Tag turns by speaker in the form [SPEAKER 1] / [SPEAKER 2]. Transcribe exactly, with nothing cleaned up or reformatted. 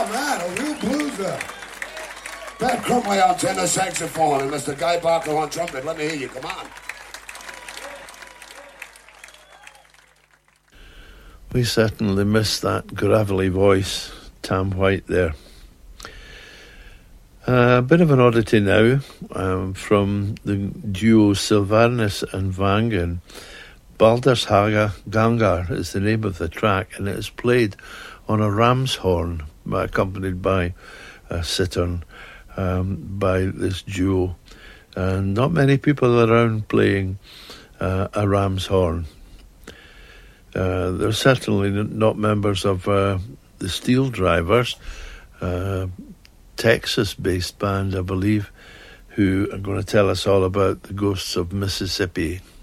[SPEAKER 1] Oh, man, a real blueser. Pat Crumley on tenor saxophone and Mister Guy Barker on trumpet. Let me hear you. Come on.
[SPEAKER 2] We certainly missed that gravelly voice, Tam White there. Uh, a bit of an oddity now um, from the duo Sylvanus and Vangan. Baldur's Haga Gangar is the name of the track, and it is played on a ram's horn, accompanied by a cittern, um, by this duo. And not many people around playing uh, a ram's horn. Uh, they're certainly not members of uh, the Steel Drivers, uh, Texas-based band, I believe, who are going to tell us all about the Ghosts of Mississippi.